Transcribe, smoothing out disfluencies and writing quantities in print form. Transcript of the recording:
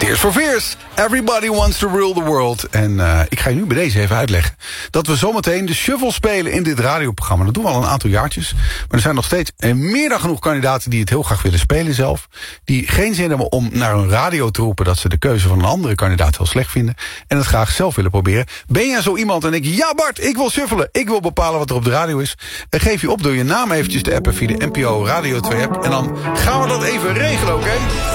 Tears for Fears. Everybody wants to rule the world. En ik ga je nu bij deze even uitleggen dat we zometeen de shuffle spelen in dit radioprogramma. Dat doen we al een aantal jaartjes. Maar er zijn nog steeds meer dan genoeg kandidaten die het heel graag willen spelen zelf. Die geen zin hebben om naar hun radio te roepen dat ze de keuze van een andere kandidaat heel slecht vinden. En het graag zelf willen proberen. Ben jij zo iemand en denk je, ja Bart, ik wil shuffelen. Ik wil bepalen wat er op de radio is. Geef je op door je naam eventjes te appen via de NPO Radio 2 app. En dan gaan we dat even regelen, oké?